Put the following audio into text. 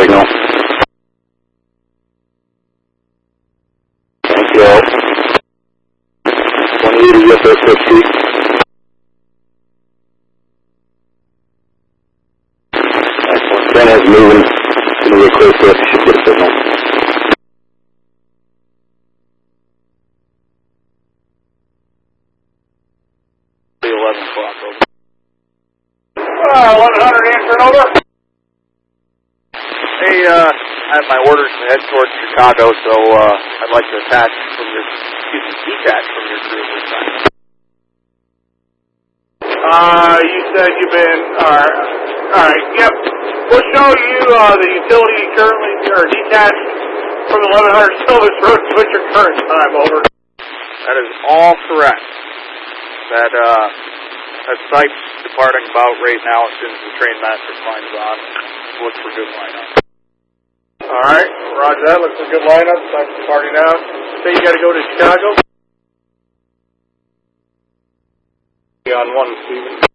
signal. Thank you. 180 USO 60. Excellent. Then as moving close to us, you should get a signal. The 11 o'clock over. 1100 answer over. Hey, I have my orders to head towards Chicago, so I'd like to detach from your crew this time. You said you've been, alright, yep. We'll show you the utility currently are detached from 1100 Silvis Road. What's your current time, over? That is all correct. That site's departing about right now as soon as the train master finds on. Look for good lineup. Alright, roger that. Look for good lineup. Site's departing now. Say you gotta go to Chicago. On 1, Steven.